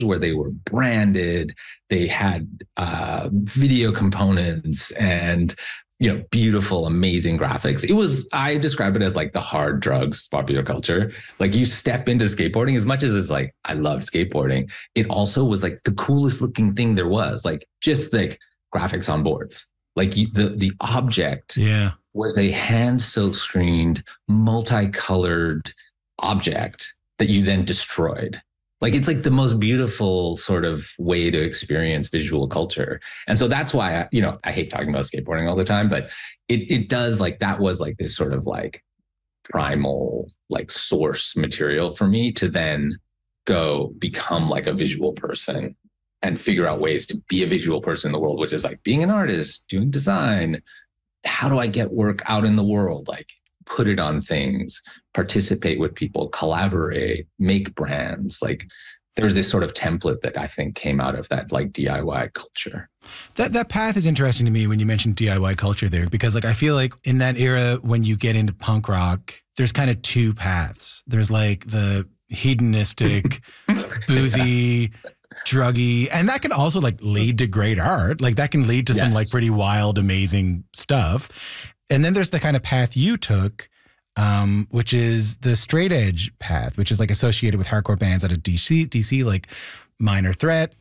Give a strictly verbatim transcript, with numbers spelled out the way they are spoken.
where they were branded, they had uh, video components and, you know, beautiful, amazing graphics. It was, I describe it as like the hard drugs of popular culture. Like you step into skateboarding, as much as it's like, I loved skateboarding, it also was like the coolest looking thing there was, like just like graphics on boards. Like you, the, the object yeah. was a hand silk screened, multicolored object that you then destroyed. Like it's like the most beautiful sort of way to experience visual culture. And so that's why, I, you know, I hate talking about skateboarding all the time, but it it does like, that was like this sort of like primal, like source material for me to then go become like a visual person and figure out ways to be a visual person in the world, which is like being an artist, doing design. How do I get work out in the world? Like put it on things, participate with people, collaborate, make brands. Like there's this sort of template that I think came out of that like D I Y culture. That that path is interesting to me when you mentioned D I Y culture there, because like I feel like in that era when you get into punk rock, there's kind of two paths. There's like the hedonistic, boozy, druggy, and that can also like lead to great art. Like that can lead to yes. some like pretty wild, amazing stuff. And then there's the kind of path you took, um, which is the straight edge path, which is like associated with hardcore bands out of D C, D C, like Minor Threat,